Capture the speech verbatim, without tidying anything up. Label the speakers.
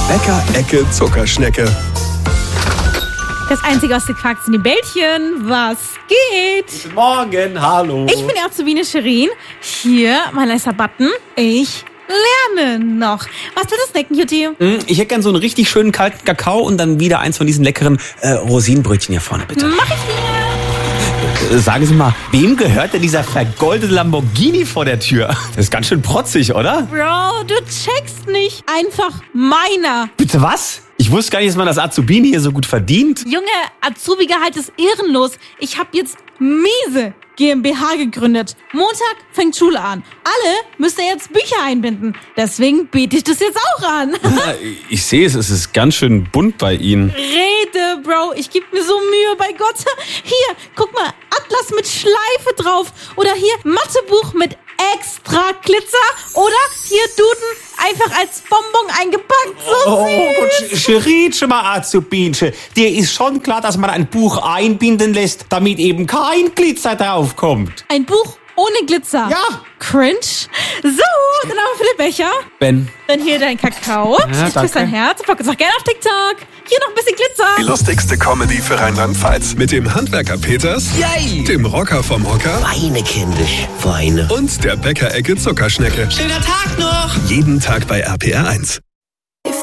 Speaker 1: Bäcker-Ecke Zuckerschnecke.
Speaker 2: Das einzige aus den Quarks sind die Bällchen. Was geht?
Speaker 3: Guten Morgen, hallo.
Speaker 2: Ich bin die Azubine Shirin. Hier, mein leiser Button. Ich lerne noch. Was willst du snacken, Jutti?
Speaker 3: Ich hätte gern so einen richtig schönen kalten Kakao und dann wieder eins von diesen leckeren äh, Rosinenbrötchen hier vorne, bitte.
Speaker 2: Mach ich dir.
Speaker 3: Äh, sagen Sie mal, wem gehört denn dieser vergoldete Lamborghini vor der Tür? Das ist ganz schön protzig, oder?
Speaker 2: Bro, du checkst nicht. Einfach meiner.
Speaker 3: Bitte was? Ich wusste gar nicht, dass man das Azubine hier so gut verdient.
Speaker 2: Junge, Azubi-Gehalt ist ehrenlos. Ich habe jetzt miese GmbH gegründet. Montag fängt Schule an. Alle müssen jetzt Bücher einbinden. Deswegen biete ich das jetzt auch an.
Speaker 3: Ja, ich sehe es, es ist ganz schön bunt bei Ihnen.
Speaker 2: Rede, Bro. Ich gebe mir so Mühe bei Gott. Hier, guck mal, Atlas mit Schleife drauf. Oder hier Mathebuch mit extra Glitzer. Oder hier Duden einfach als Bonbon eingepackt. So
Speaker 3: Oh
Speaker 2: süß.
Speaker 3: Gott, Scheritsch mal Azubinche. Dir ist schon klar, dass man ein Buch einbinden lässt, damit eben kein Glitzer draufkommt.
Speaker 2: Ein Buch ohne Glitzer.
Speaker 3: Ja.
Speaker 2: Cringe. So, dann haben wir für den Becher.
Speaker 3: Ben.
Speaker 2: Dann hier dein Kakao.
Speaker 3: Ja,
Speaker 2: ich küsse
Speaker 3: danke.
Speaker 2: dein Herz. Folgt uns auch gerne auf TikTok. Hier noch ein bisschen Glitzer.
Speaker 1: Die lustigste Comedy für Rheinland-Pfalz. Mit dem Handwerker Peters,
Speaker 4: Yay!
Speaker 1: dem Rocker vom Hocker
Speaker 4: Weine, kindisch, Weine.
Speaker 1: und der Bäcker-Ecke Zuckerschnecke.
Speaker 4: Schöner Tag noch!
Speaker 1: Jeden Tag bei R P R eins.